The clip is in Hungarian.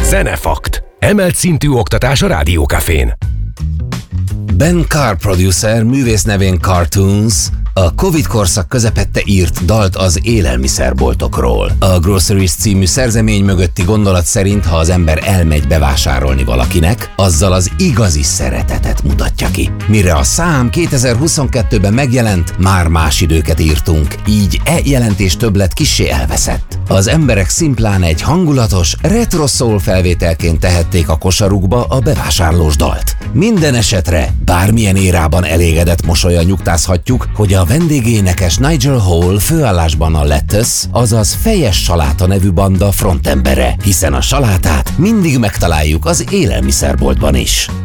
Zenefakt. Emelt szintű oktatás a Rádiókafén. Ben Carr producer, művész nevén Cartoons, a Covid korszak közepette írt dalt az élelmiszerboltokról. A Groceries című szerzemény mögötti gondolat szerint, ha az ember elmegy bevásárolni valakinek, azzal az igazi szeretetet mutatja ki. Mire a szám 2022-ben megjelent, már más időket írtunk, így jelentés többlet kissé elveszett. Az emberek szimplán egy hangulatos, retro soul felvételként tehették a kosarukba a bevásárlós dalt. Minden esetre, bármilyen érában elégedett mosollyal nyugtázhatjuk, hogy a vendégénekes Nigel Hall főállásban a Lettuce, azaz Fejes Saláta nevű banda frontembere, hiszen a salátát mindig megtaláljuk az élelmiszerboltban is.